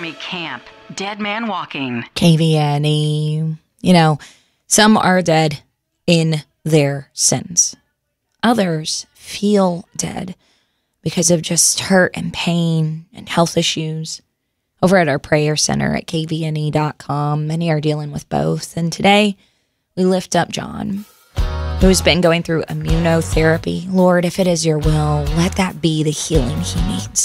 Army camp. Dead man walking. KVNE. You know, some are dead in their sins. Others feel dead because of just hurt and pain and health issues. Over at our prayer center at kvne.com, many are dealing with both. And today, we lift up John, who's been going through immunotherapy. Lord, if it is your will, let that be the healing he needs.